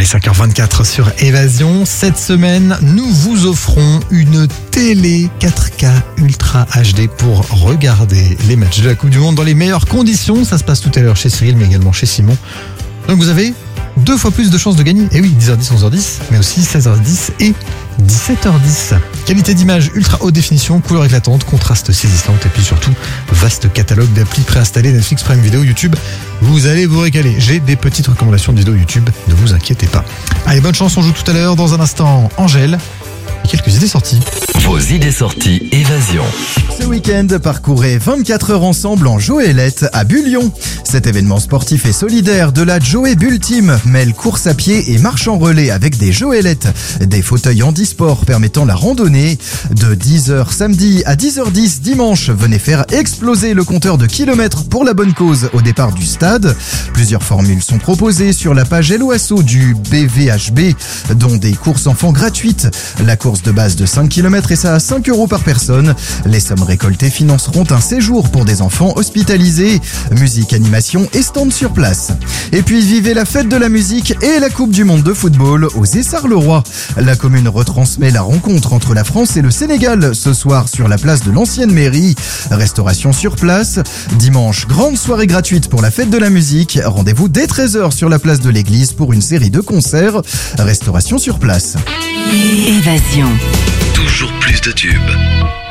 Allez, 5h24 sur Évasion. Cette semaine, nous vous offrons une télé 4K Ultra HD pour regarder les matchs de la Coupe du Monde dans les meilleures conditions. Ça se passe tout à l'heure chez Cyril, mais également chez Simon. Donc vous avez 2 fois plus de chances de gagner. Et oui, 10h10, 11h10, mais aussi 16h10 et 17h10. Qualité d'image ultra haute définition, couleur éclatante, contraste saisissante et puis surtout vaste catalogue d'applis préinstallés, Netflix, Prime Video, YouTube. Vous allez vous régaler. J'ai des petites recommandations de vidéos YouTube, ne vous inquiétez pas. Allez, bonne chance, on joue tout à l'heure. Dans un instant, Angèle et quelques idées sorties. Vos idées sorties Évasion. Ce week-end, parcourez 24 heures ensemble en Joëlette à Bullion. Cet événement sportif et solidaire de la Joé Bull Team mêle course à pied et marche en relais avec des Joëlettes, des fauteuils handisport permettant la randonnée. De 10h samedi à 10h10 dimanche, venez faire exploser le compteur de kilomètres pour la bonne cause au départ du stade. Plusieurs formules sont proposées sur la page LOASO du BVHB, dont des courses enfants gratuites. La course de base de 5 km et ça à 5 € par personne. Les sommes récoltées financeront un séjour pour des enfants hospitalisés. Musique, animation et stand sur place. Et puis vivez la fête de la musique et la Coupe du Monde de football aux Essarts-le-Roi. La commune retransmet la rencontre entre la France et le Sénégal ce soir sur la place de l'ancienne mairie. Restauration sur place. Dimanche, grande soirée gratuite pour la fête de la musique. Rendez-vous dès 13h sur la place de l'église pour une série de concerts. Restauration sur place. Évasion. Toujours plus de tubes.